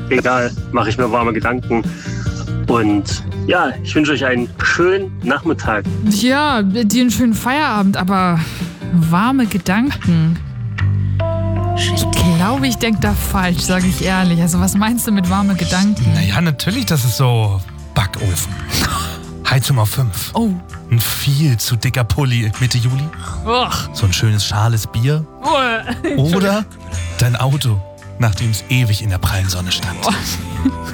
egal, mache ich mir warme Gedanken. Und ja, ich wünsche euch einen schönen Nachmittag. Ja, dir einen schönen Feierabend, aber warme Gedanken. Ich glaube, ich denke da falsch, sage ich ehrlich. Also was meinst du mit warme Gedanken? Naja, natürlich, das ist so Backofen. Heizung auf 5. Oh. Ein viel zu dicker Pulli Mitte Juli. Uch. So ein schönes schales Bier. Oder dein Auto, nachdem es ewig in der prallen Sonne stand.